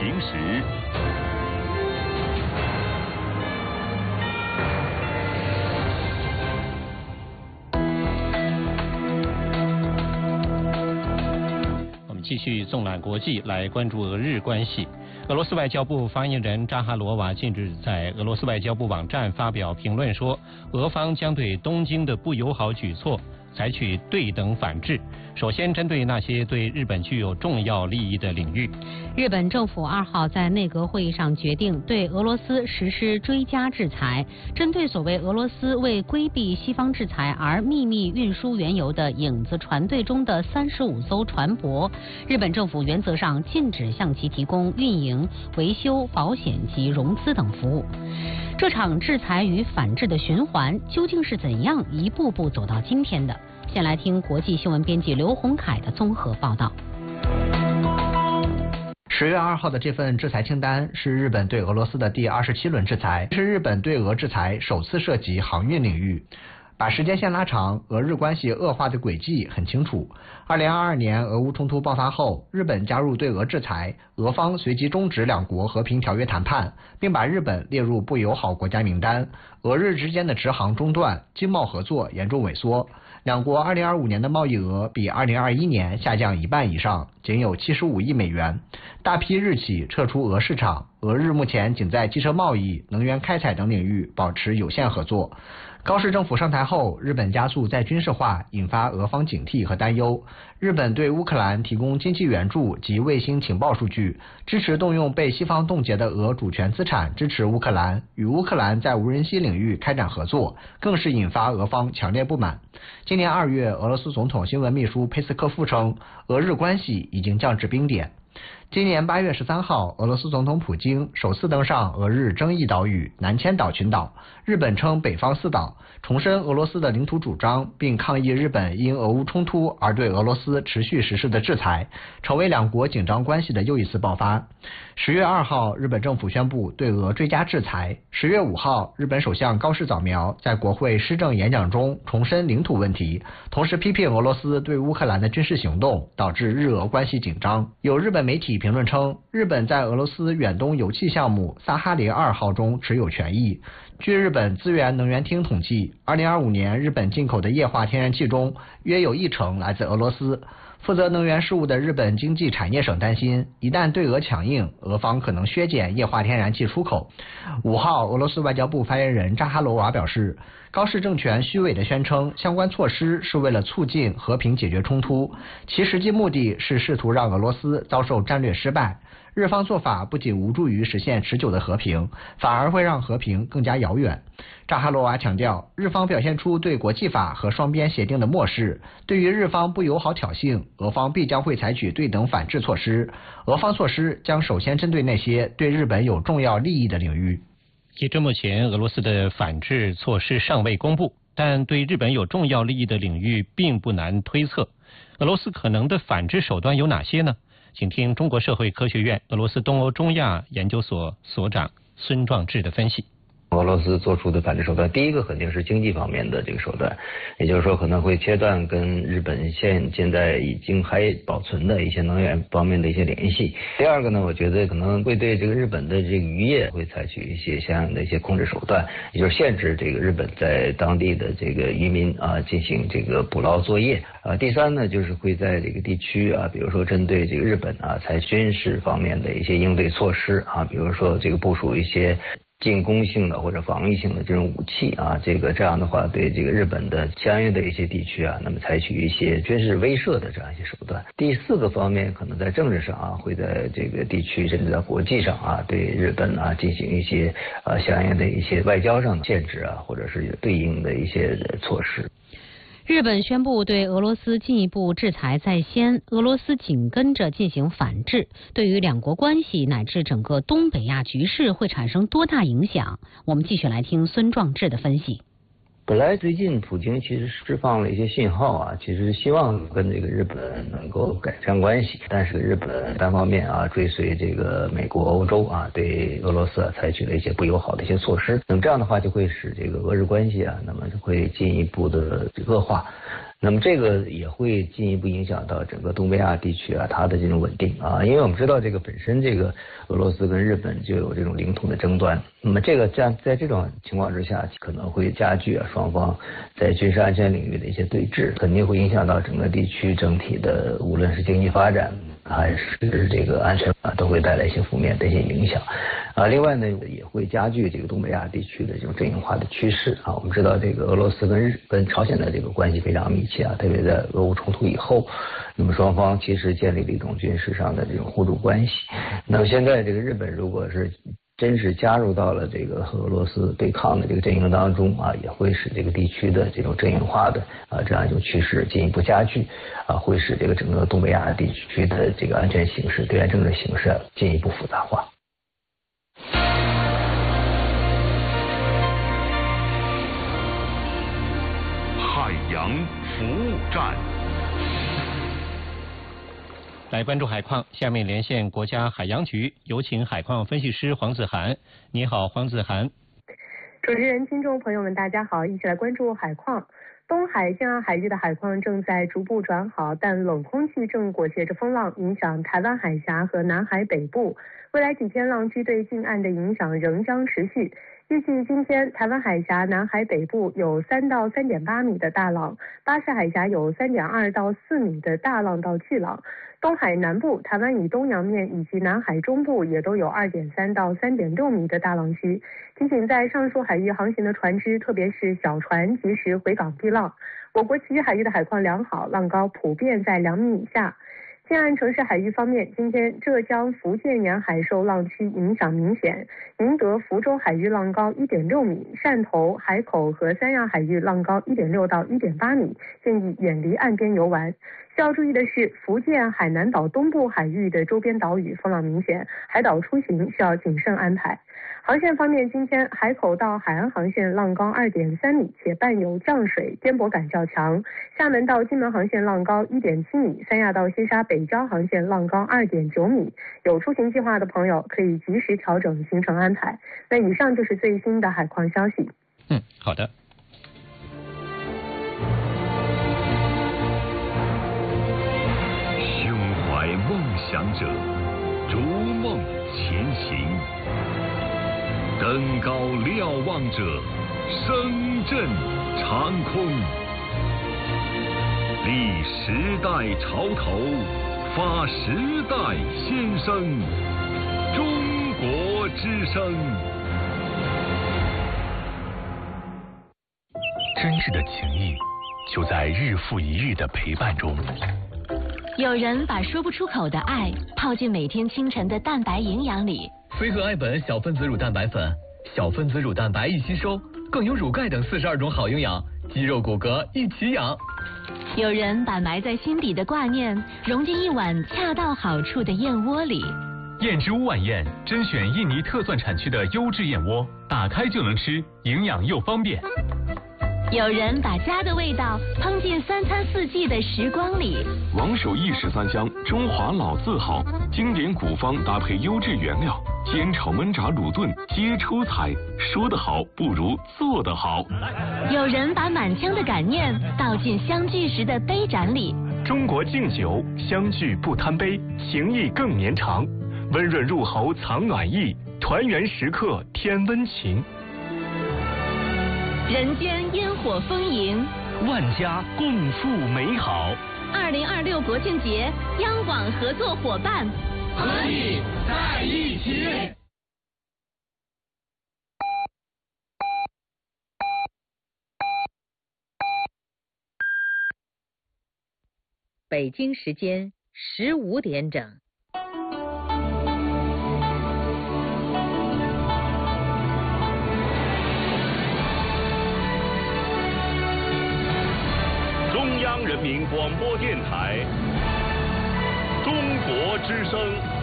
情史。 我们继续纵览国际，来关注俄日关系。俄罗斯外交部发言人扎哈罗娃近日在俄罗斯外交部网站发表评论说，俄方将对东京的不友好举措采取对等反制，首先针对那些对日本具有重要利益的领域。 日本政府2号在内阁会议上决定对俄罗斯实施追加制裁，针对所谓俄罗斯为规避西方制裁而秘密运输原油的影子船队中的35艘船舶，日本政府原则上禁止向其提供运营、维修、保险及融资等服务。这场制裁与反制的循环究竟是怎样一步步走到今天的？先来听国际新闻编辑刘洪凯的综合报道。 10月2号的这份制裁清单是日本对俄罗斯的第27轮制裁，是日本对俄制裁首次涉及航运领域。把时间线拉长，俄日关系恶化的轨迹很清楚。2022年俄乌冲突爆发后，日本加入对俄制裁，俄方随即终止两国和平条约谈判，并把日本列入不友好国家名单。俄日之间的直航中断，经贸合作严重萎缩。两国2025年的贸易额比2021年下降1半以上，仅有75亿美元。大批日企撤出俄市场，俄日目前仅在汽车贸易、能源开采等领域保持有限合作。高市政府上台后，日本加速再军事化，引发俄方警惕和担忧。日本对乌克兰提供经济援助及卫星情报数据，支持动用被西方冻结的俄主权资产支持乌克兰，与乌克兰在无人机领域开展合作，更是引发俄方强烈不满。今年2月，俄罗斯总统新闻秘书佩斯科夫称，俄日关系已经降至冰点。今年8月13号，俄罗斯总统普京首次登上俄日争议岛屿南千岛群岛，日本称北方四岛，重申俄罗斯的领土主张，并抗议日本因俄乌冲突而对俄罗斯持续实施的制裁，成为两国紧张关系的又一次爆发。10月2号，日本政府宣布对俄追加制裁。10月5号，日本首相高市早苗在国会施政演讲中重申领土问题，同时批评俄罗斯对乌克兰的军事行动导致日俄关系紧张。有日本媒体评论称，日本在俄罗斯远东油气项目萨哈林2号中持有权益。据日本资源能源厅统计，2025年日本进口的液化天然气中约有1成来自俄罗斯。负责能源事务的日本经济产业省担心，一旦对俄强硬，俄方可能削减液化天然气出口。5号，俄罗斯外交部发言人扎哈罗娃表示，高市政权虚伪地宣称相关措施是为了促进和平解决冲突，其实际目的是试图让俄罗斯遭受战略失败。日方做法不仅无助于实现持久的和平，反而会让和平更加遥远。扎哈罗娃强调，日方表现出对国际法和双边协定的漠视，对于日方不友好挑衅，俄方必将会采取对等反制措施。俄方措施将首先针对那些对日本有重要利益的领域。 截至目前，俄罗斯的反制措施尚未公布，但对日本有重要利益的领域并不难推测。俄罗斯可能的反制手段有哪些呢？请听中国社会科学院俄罗斯东欧中亚研究所所长孙壮志的分析。 俄罗斯做出的反制手段，第一个肯定是经济方面的这个手段，也就是说可能会切断跟日本现在已经还保存的一些能源方面的一些联系。第二个呢，我觉得可能会对这个日本的这个渔业会采取一些相应的一些控制手段，也就是限制这个日本在当地的这个渔民进行这个捕捞作业。第三呢，就是会在这个地区比如说针对这个日本采取军事方面的一些应对措施比如说这个部署一些进攻性的或者防御性的这种武器这样的话对这个日本的相应的一些地区那么采取一些军事威慑的这样一些手段。第四个方面，可能在政治上会在这个地区甚至在国际上对日本进行一些相应的一些外交上的限制或者是对应的一些措施。 日本宣布对俄罗斯进一步制裁在先，俄罗斯紧跟着进行反制，对于两国关系乃至整个东北亚局势会产生多大影响？我们继续来听孙壮志的分析。 本来最近普京其实释放了一些信号其实希望跟这个日本能够改善关系，但是日本单方面追随这个美国、欧洲对俄罗斯采取了一些不友好的一些措施，那么这样的话就会使这个俄日关系那么会进一步的恶化。 那么这个也会进一步影响到整个东北亚地区啊，它的这种稳定啊，因为我们知道这个本身这个俄罗斯跟日本就有这种领土的争端，那么这个在这种情况之下，可能会加剧啊双方在军事安全领域的一些对峙，肯定会影响到整个地区整体的无论是经济发展还是这个安全啊，都会带来一些负面的一些影响啊。另外呢，也会加剧这个东北亚地区的这种阵营化的趋势啊。我们知道这个俄罗斯跟朝鲜的这个关系非常密切啊，特别在俄乌冲突以后，那么双方其实建立了一种军事上的这种互助关系。那么现在这个日本如果是真是加入到了这个和俄罗斯对抗的这个阵营当中啊，也会使这个地区的这种阵营化的这样一种趋势进一步加剧啊，会使这个整个东北亚地区的这个安全形势、对外政治形势进一步复杂化。 海洋服务站。 来关注海况，下面连线国家海洋局，有请海况分析师黄子涵。你好，黄子涵。 主持人、听众朋友们，大家好，一起来关注海况。东海、江岸海域的海况正在逐步转好，但冷空气正裹挟着风浪，影响台湾海峡和南海北部。未来几天，浪区对近岸的影响仍将持续。预计今天，台湾海峡南海北部有3到3.8米的大浪，巴士海峡有3.2到4米的大浪到巨浪。东海南部、台湾以东洋面以及南海中部也都有2.3到3.6米的大浪区。提醒在上述海域航行的船只，特别是小船，及时回港避浪。我国其余海域的海况良好，浪高普遍在2米以下。近岸城市海域方面，今天浙江、福建沿海受浪区影响明显，宁德、福州海域浪高1.6米，汕头、海口和三亚海域浪高1.6到1.8米，建议远离岸边游玩。需要注意的是，福建海南岛东部海域的周边岛屿风浪明显，海岛出行需要谨慎安排。航线方面，今天海口到海安航线浪高2.3米，且伴有降水，颠簸感较强。厦门到金门航线浪高1.7米，三亚到西沙北礁航线浪高2.9米。有出行计划的朋友可以及时调整行程安排。那以上就是最新的海况消息。 好的。 胸怀梦想者，逐梦前行。登高瞭望者，声震长空。立时代潮头，发时代先声。中国之声。 真挚的情谊，就在日复一日的陪伴中。 有人把说不出口的爱泡进每天清晨的蛋白营养里。 飞鹤爱本小分子乳蛋白粉，小分子乳蛋白易吸收，更有乳钙等42种好营养，肌肉骨骼一起养。 有人把埋在心底的挂念融进一碗恰到好处的燕窝里。 燕之屋晚宴甄选印尼特蒜产区的优质燕窝，打开就能吃，营养又方便。 有人把家的味道烹进3餐4季的时光里。 王守义13香，中华老字号，经典古方搭配优质原料，煎炒焖炸卤炖皆出彩。说得好不如做得好。 有人把满腔的感念倒进相聚时的杯盏里。 中国敬酒，相聚不贪杯，情谊更绵长。温润入喉藏暖意，团圆时刻添温情。 人间烟火丰盈， 万家共赴美好。 2026国庆节，央广合作伙伴， 和你在一起。 北京时间15点整。 中央人民广播电台，中国之声。